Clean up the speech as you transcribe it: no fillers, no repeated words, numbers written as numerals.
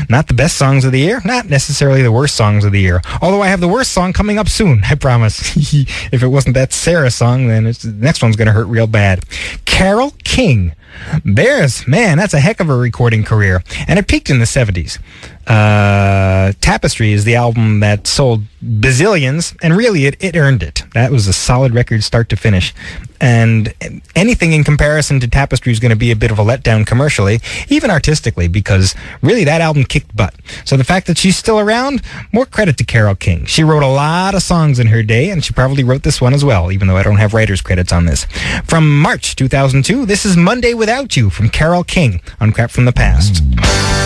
Not the best songs of the year, not necessarily the worst songs of the year. Although I have the worst song coming up soon, I promise. If it wasn't that Sarah song, then the next one's going to hurt real bad. Carole King. Bears, man, that's a heck of a recording career. And it peaked in the 70s. Tapestry is the album that sold bazillions, and really it earned it. That was a solid record start to finish. And anything in comparison to Tapestry is going to be a bit of a letdown commercially, even artistically, because really that album kicked butt. So the fact that she's still around, more credit to Carole King. She wrote a lot of songs in her day, and she probably wrote this one as well, even though I don't have writer's credits on this. From March 2002, this is Monday Without You from Carole King on Crap from the Past.